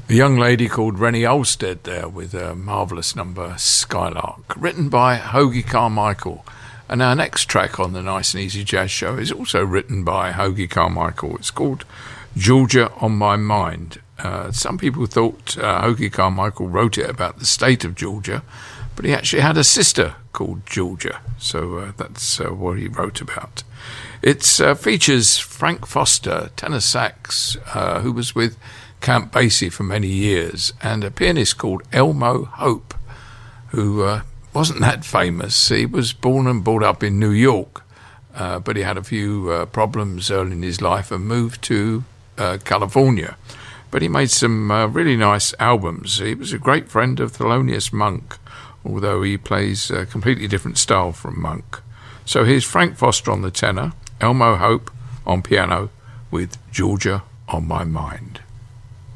A young lady called Rennie Olstead there with a marvellous number, Skylark, written by Hoagy Carmichael. And our next track on the Nice and Easy Jazz Show is also written by Hoagy Carmichael. It's called Georgia on My Mind. Some people thought Hoagy Carmichael wrote it about the state of Georgia, but he actually had a sister called Georgia, so that's what he wrote about. It features Frank Foster, tenor sax, who was with Count Basie for many years, and a pianist called Elmo Hope, who wasn't that famous. He was born and brought up in New York, but he had a few problems early in his life and moved to California. But he made some really nice albums. He was a great friend of Thelonious Monk, although he plays a completely different style from Monk. So here's Frank Foster on the tenor, Elmo Hope on piano with Georgia on My Mind.